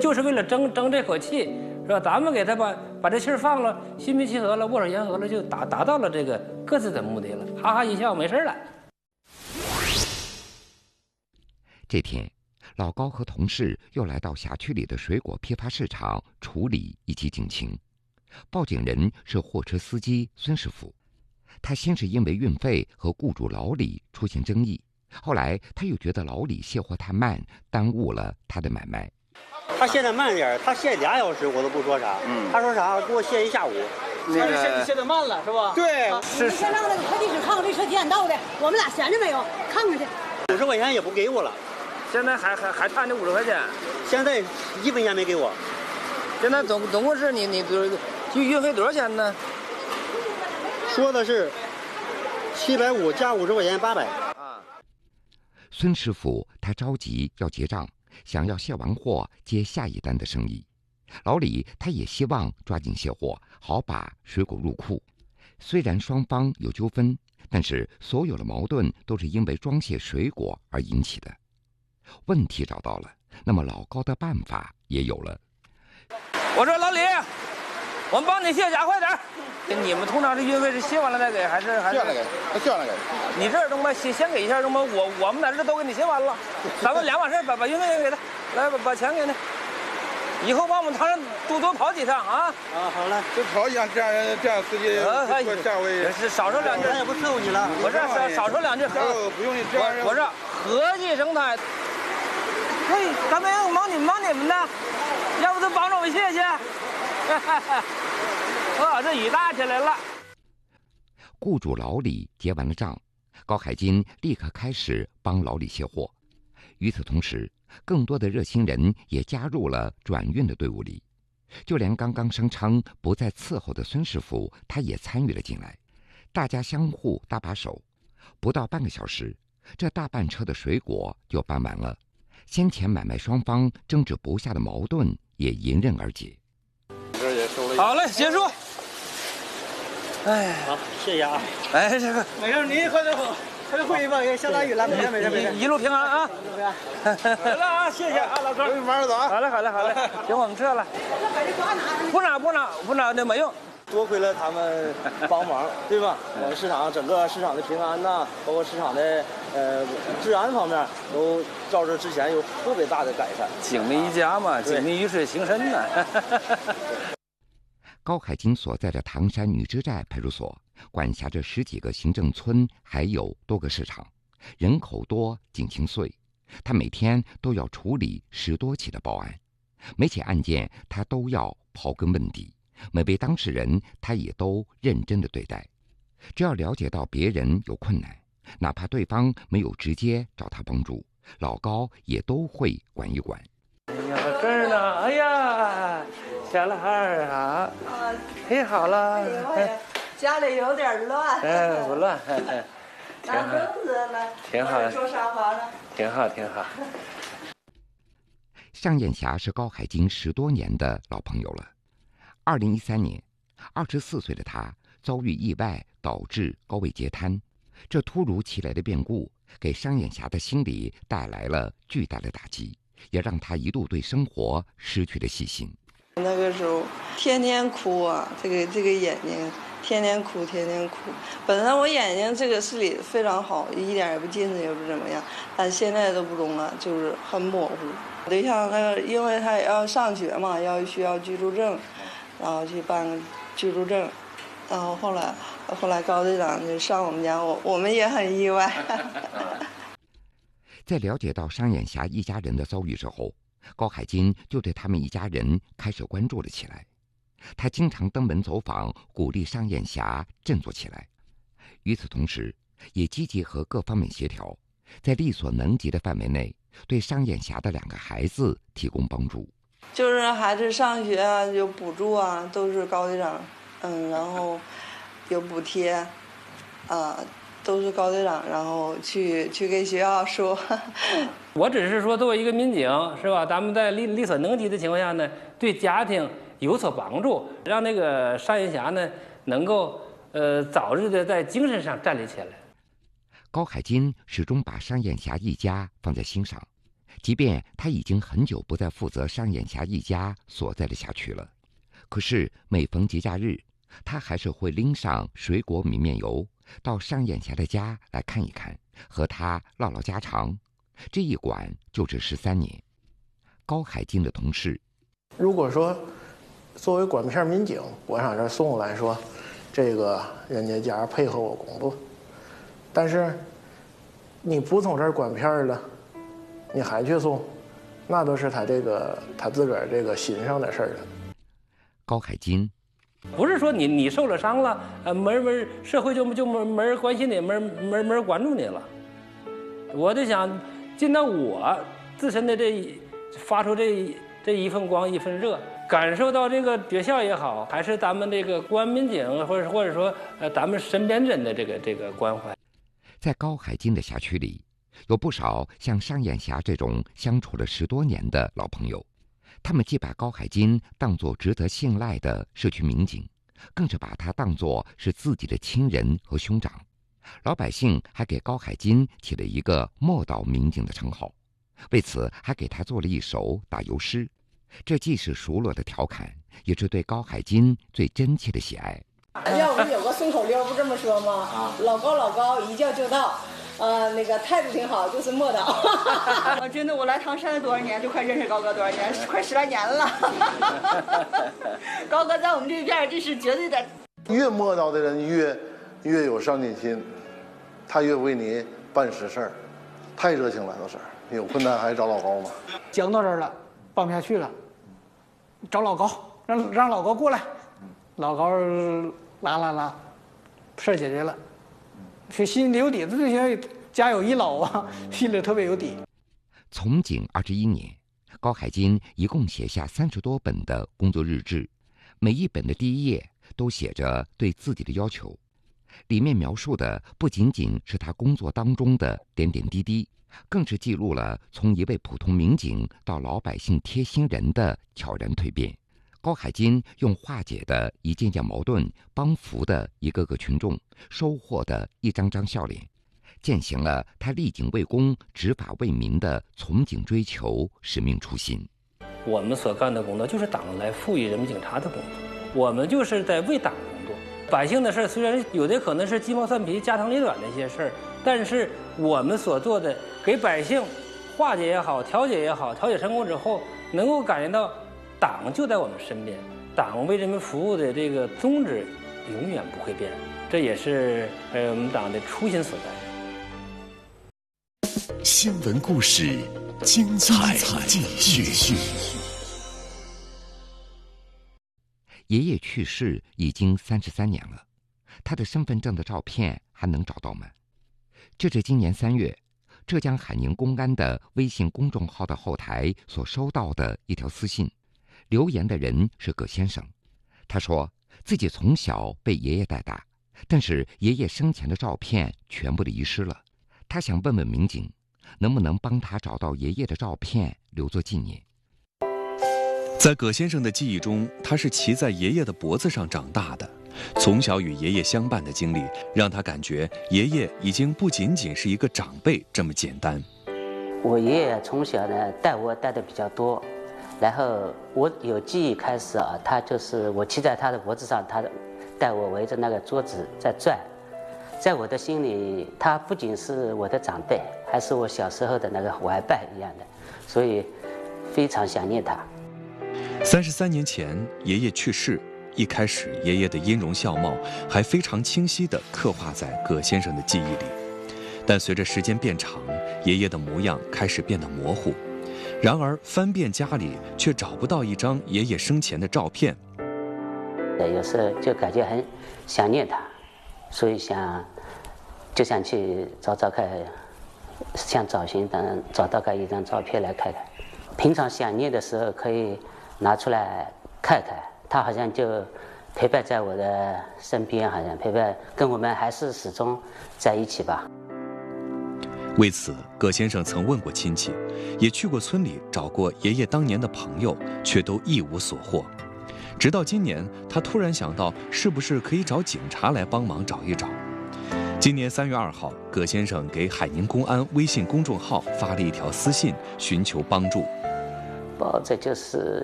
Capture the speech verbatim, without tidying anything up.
就是为了争争这口气，是吧？咱们给他把把这气儿放了，心平气和了，握手言和了，就达达到了这个各自的目的了，哈哈一笑，没事了。 这天，老高和同事又来到辖区里的水果批发市场处理一起警情。报警人是货车司机孙师傅，他先是因为运费和雇主老李出现争议，后来他又觉得老李卸货太慢，耽误了他的买卖。 他卸的慢点，他卸俩小时我都不说啥，嗯、他说啥给我卸一下午。 那个卸卸的慢了是吧？ 对， 啊、 是。 你先让那个快递室看看这车几点到的，我们俩闲着没有？看看去。 五十块钱也不给我了， 现在还还还差那五十块钱， 现在一分钱没给我。 现在总总共是你你比如运运费多少钱呢？ 说的是七百五加五十块钱八百。 啊。孙师傅他着急要结账，想要卸完货接下一单的生意。老李他也希望抓紧卸货，好把水果入库。虽然双方有纠纷，但是所有的矛盾都是因为装卸水果而引起的。问题找到了，那么老高的办法也有了。 我说老李，我们帮你卸，加快点。你们通常是运费是卸完了再给，还是还是？ 卸了给，他卸完了给。 你这儿中吧，先先给一下中吧，我我们在这都给你卸完了，咱们两码事，把把运费也给他，来把把钱给他。以后帮我们堂上多多跑几趟啊！ 啊，好嘞， 多跑一趟，这样这样司机多下回是少说两句。 咱也不伺候你了， 我这少少说两句。 哦，不用你这样。 我这和气生财。嘿，咱们忙你们忙你们的，要不就帮着我谢谢。呵，这雨大起来了。 雇主老李结完了账，高海金立刻开始帮老李卸货。与此同时，更多的热心人也加入了转运的队伍里，就连刚刚声称不再伺候的孙师傅，他也参与了进来。大家相互搭把手，不到半个小时，这大半车的水果就搬完了。先前买卖双方争执不下的矛盾也迎刃而解。 好嘞，结束。哎， 好，谢谢啊。 哎，这个没事，您快点跑。快点回去吧，也下大雨了，没事没事没事， 一路平安啊！ 好了啊，谢谢啊，老哥， 你慢点走啊。 好嘞好嘞好嘞，行，我们撤了。不拿不拿不拿，那没用。 多亏了他们帮忙，对吧？我们市场整个市场的平安呐，包括市场的呃治安方面，都照着之前有特别大的改善。 警民一家嘛，警民鱼水情深呐。 高海金所在的唐山女之寨派出所管辖着十几个行政村，还有多个市场，人口多，警情碎。他每天都要处理十多起的报案，每起案件他都要刨根问底，每位当事人他也都认真的对待。只要了解到别人有困难，哪怕对方没有直接找他帮助，老高也都会管一管。 哎呀，这儿呢，哎呀，小老二啊，嘿，好了。 家里有点乱。 哎，不乱， 拿凳子了， 挺好， 坐沙发了， 挺好，挺好。 尚艳霞是高海金十多年的老朋友了。二零一三年，二十四岁的他遭遇意外，导致高位截瘫。这突如其来的变故给尚艳霞的心理带来了巨大的打击，也让他一度对生活失去了信心。 那个时候天天哭啊，这个这个眼睛天天哭天天哭。本来我眼睛这个视力非常好，一点也不近视也不怎么样，但现在都不中了，就是很模糊。对象那个因为他要上学嘛，要需要居住证，然后去办居住证，然后后来后来高队长就上我们家，我我们也很意外。 在了解到尚艳霞一家人的遭遇之后，高海金就对他们一家人开始关注了起来。他经常登门走访，鼓励尚艳霞振作起来。与此同时，也积极和各方面协调，在力所能及的范围内，对尚艳霞的两个孩子提供帮助。 就是孩子上学啊，有补助啊，都是高队长，嗯，然后有补贴，啊。都是高队长，然后去去给学校说。 我只是说，作为一个民警，是吧？咱们在力力所能及的情况下呢，对家庭有所帮助，让那个尚艳霞呢能够呃早日的在精神上站立起来。 高海金始终把尚艳霞一家放在心上， 即便他已经很久不再负责商眼峡一家所在的辖区了，可是每逢节假日，他还是会拎上水果米面油到商眼峡的家来看一看，和他唠唠家常。这一管就这十三年。高海金的同事， 如果说作为管片民警，我上这儿送来说，这个人家家配合我工作，但是你不从这儿管片了，你还去送，那都是他这个他自个儿这个心上的事儿了。 高海金， 不是说你你受了伤了，呃，没人没社会就就没没人关心你，没人没人没人关注你了。我就想尽到我自身的这发出这这一份光一份热，感受到这个学校也好，还是咱们这个公安民警，或者或者说呃咱们身边人的这个这个关怀。 在高海金的辖区里，有不少像商眼峡这种相处了十多年的老朋友，他们既把高海金当作值得信赖的社区民警，更是把他当作是自己的亲人和兄长。老百姓还给高海金起了一个默祷民警的称号，为此还给他做了一首打油诗。这既是熟络的调侃，也是对高海金最真切的喜爱。 要我们有个顺口溜，不这么说吗？啊、老高老高，一叫就到。呃，那个态度挺好，就是默祷。 我真的，我来唐山多少年，就快认识高哥多少年，快十来年了。高哥在我们这片这是绝对的。 越默祷的人越越有上进心，他越为你办实事儿，太热情了都是。有困难还找老高嘛。 讲到这儿了，办不下去了，找老高，让让老高过来。老高拉拉拉，事儿解决了。这心里有底子，这些家有一老啊，心里特别有底。 从警二十一年，高海金一共写下三十多本的工作日志，每一本的第一页都写着对自己的要求，里面描述的不仅仅是他工作当中的点点滴滴，更是记录了从一位普通民警到老百姓贴心人的悄然蜕变。高海金用化解的一件件矛盾，帮扶的一个个群众，收获的一张张笑脸，践行了他立警为公、执法为民的从警追求使命初心。 我们所干的工作就是党来赋予人民警察的工作，我们就是在为党工作。百姓的事虽然有的可能是鸡毛蒜皮、家长里短的一些事儿，但是我们所做的给百姓化解也好、调解也好，调解成功之后，能够感觉到党就在我们身边，党为人民服务的这个宗旨永远不会变，这也是呃我们党的初心所在。 新闻故事，精彩继续。 爷爷去世已经三十三年了，他的身份证的照片还能找到吗？这是今年三月，浙江海宁公安的微信公众号的后台所收到的一条私信。留言的人是葛先生，他说自己从小被爷爷带大，但是爷爷生前的照片全部的遗失了。他想问问民警，能不能帮他找到爷爷的照片，留作纪念。 在葛先生的记忆中，他是骑在爷爷的脖子上长大的，从小与爷爷相伴的经历，让他感觉爷爷已经不仅仅是一个长辈这么简单。 我爷爷从小呢带我带的比较多。然后我有记忆开始啊，他就是我骑在他的脖子上，他带我围着那个桌子在转。在我的心里，他不仅是我的长辈，还是我小时候的那个玩伴一样的，所以非常想念他。 三十三年前，爷爷去世，一开始爷爷的音容笑貌还非常清晰地刻画在葛先生的记忆里，但随着时间变长，爷爷的模样开始变得模糊。然而翻遍家里却找不到一张爷爷生前的照片。 有时候就感觉很想念他，所以想就想去找找看，想找寻等找到个一张照片来看看。平常想念的时候可以拿出来看看，他好像就陪伴在我的身边，好像陪伴跟我们还是始终在一起吧。 为此，葛先生曾问过亲戚，也去过村里找过爷爷当年的朋友，却都一无所获。直到今年，他突然想到，是不是可以找警察来帮忙找一找。 今年三月二号，葛先生给海宁公安微信公众号发了一条私信，寻求帮助。 报这就是